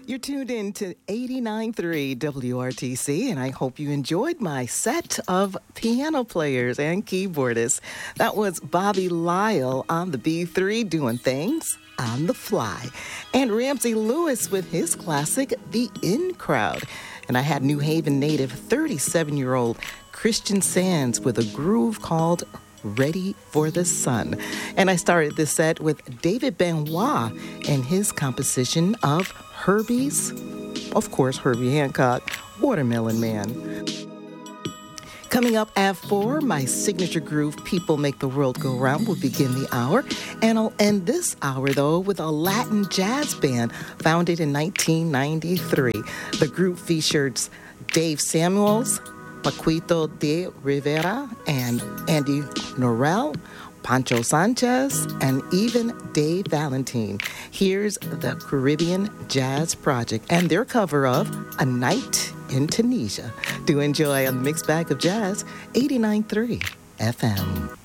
You're tuned in to 89.3 WRTC, and I hope you enjoyed my set of piano players and keyboardists. That was Bobby Lyle on the B3 doing things on the fly, and Ramsey Lewis with his classic, The In Crowd. And I had New Haven native 37-year-old Christian Sands with a groove called Ready for the Sun. And I started this set with David Benoit and his composition of Herbie's, of course, Herbie Hancock, Watermelon Man. Coming up at 4, my signature groove, People Make the World Go Round, will begin the hour. And I'll end this hour, though, with a Latin jazz band founded in 1993. The group features Dave Samuels, Paquito de Rivera, and Andy Norell, Pancho Sanchez, and even Dave Valentine. Here's the Caribbean Jazz Project and their cover of A Night in Tunisia. Do enjoy on the Mixed Bag of Jazz, 89.3 FM.